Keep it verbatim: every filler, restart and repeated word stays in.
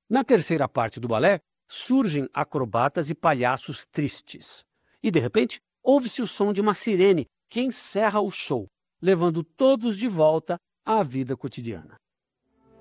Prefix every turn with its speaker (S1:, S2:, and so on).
S1: Na terceira parte do balé, surgem acrobatas e palhaços tristes. E, de repente, ouve-se o som de uma sirene que encerra o show, levando todos de volta à vida cotidiana.